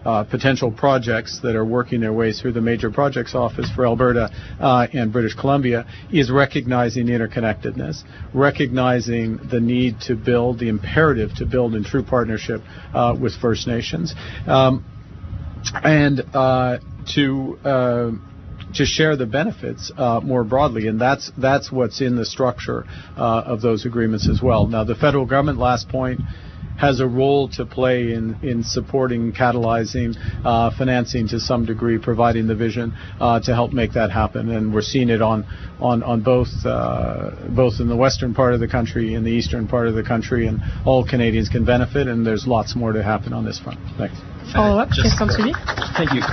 potential projects that are working their way through the Major Projects Office for Alberta and British Columbia is recognizing interconnectedness, recognizing the need to build, the imperative to build in true partnership with First Nations, and to share the benefits more broadly, and that's what's in the structure of those agreements as well. Now, the federal government, last point, has a role to play in supporting, catalyzing, financing to some degree, providing the vision to help make that happen. And we're seeing it on both in the western part of the country, in the eastern part of the country, and all Canadians can benefit. And there's lots more to happen on this front. Thanks. Follow up, Thank you.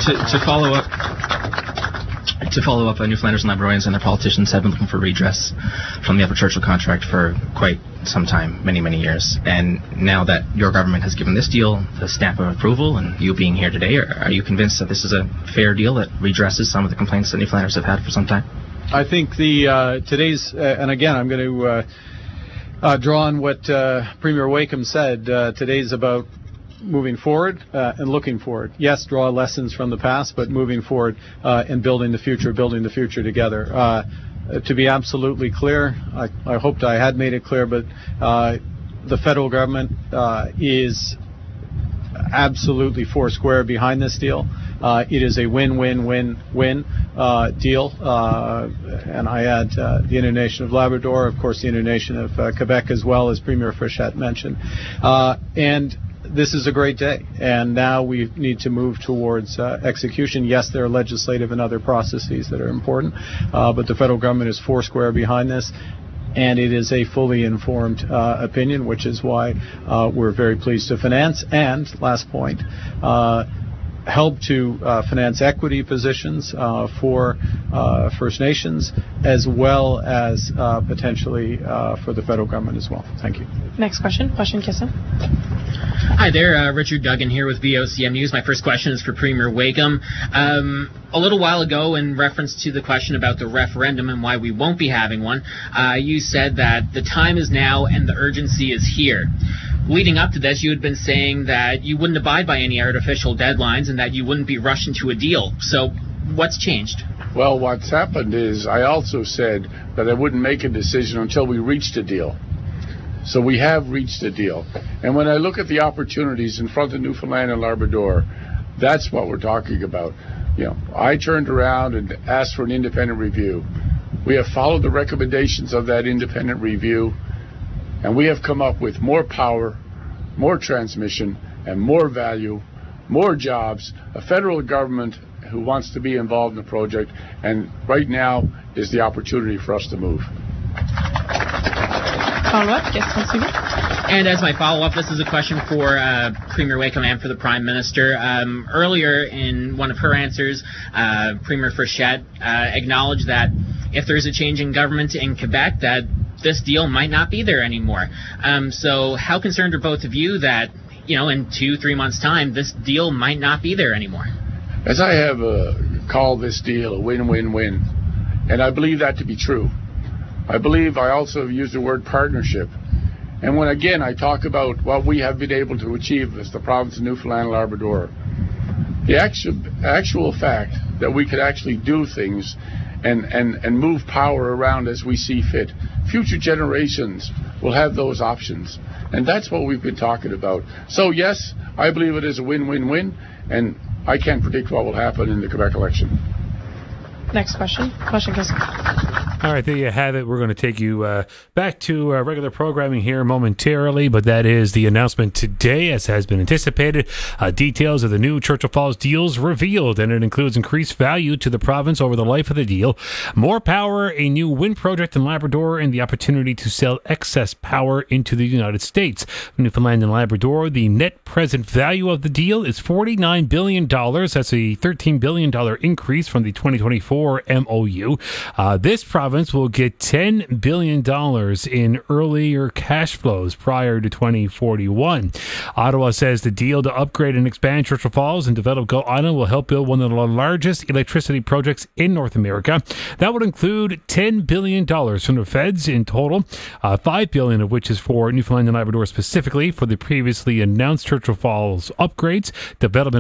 To follow up, Newfoundlanders and Labradorians and their politicians have been looking for redress from the Upper Churchill contract for quite some time, many, many years. And now that your government has given this deal the stamp of approval, and you being here today, are you convinced that this is a fair deal that redresses some of the complaints that Newfoundlanders have had for some time? I think today's, and again, I'm going to draw on what Premier Wakeham said. Today's about moving forward and looking forward. Yes, draw lessons from the past, but moving forward and building the future together. To be absolutely clear, I hoped I had made it clear, but the federal government is absolutely foursquare behind this deal. It is a win-win-win-win deal, and I add the Inner Nation of Labrador, of course the Inner Nation of Quebec, as well as Premier Frechette mentioned, and this is a great day, and now we need to move towards execution. Yes, there are legislative and other processes that are important, but the federal government is foursquare behind this, and it is a fully informed opinion, which is why we're very pleased to finance. And last point, help to finance equity positions for First Nations, as well as potentially for the federal government as well. Thank you. Next question Kissam. Hi there, Richard Duggan here with VOCM News. My first question is for Premier Wakeham. A little while ago, in reference to the question about the referendum and why we won't be having one, you said that the time is now and the urgency is here. Leading up to this, you had been saying that you wouldn't abide by any artificial deadlines and that you wouldn't be rushing to a deal. So what's changed? Well, what's happened is I also said that I wouldn't make a decision until we reached a deal. So we have reached a deal. And when I look at the opportunities in front of Newfoundland and Labrador, that's what we're talking about. You know, I turned around and asked for an independent review. We have followed the recommendations of that independent review, and we have come up with more power, more transmission, and more value, more jobs, a federal government who wants to be involved in the project, and right now is the opportunity for us to move. Follow-up, And as my follow-up, this is a question for Premier Wakeham and for the Prime Minister. Earlier in one of her answers, Premier Frechette acknowledged that if there's a change in government in Quebec, that this deal might not be there anymore. So how concerned are both of you that, you know, in 2-3 months' time, this deal might not be there anymore? As I have called this deal a win-win-win, and I believe that to be true. I believe I also have used the word partnership. And when, again, I talk about what we have been able to achieve as the province of Newfoundland and Labrador, the actual fact that we could actually do things and move power around as we see fit, future generations will have those options. And that's what we've been talking about. So, yes, I believe it is a win-win-win, and I can't predict what will happen in the Quebec election. Next question. All right, there you have it. We're going to take you back to regular programming here momentarily, but that is the announcement today, as has been anticipated. Details of the new Churchill Falls deals revealed, and it includes increased value to the province over the life of the deal, more power, a new wind project in Labrador, and the opportunity to sell excess power into the United States. Newfoundland and Labrador, the net present value of the deal is $49 billion. That's a $13 billion increase from the 2024 MOU. This province will get $10 billion in earlier cash flows prior to 2041. Ottawa says the deal to upgrade and expand Churchill Falls and develop Gull Island will help build one of the largest electricity projects in North America. That would include $10 billion from the feds in total, $5 billion of which is for Newfoundland and Labrador specifically for the previously announced Churchill Falls upgrades, development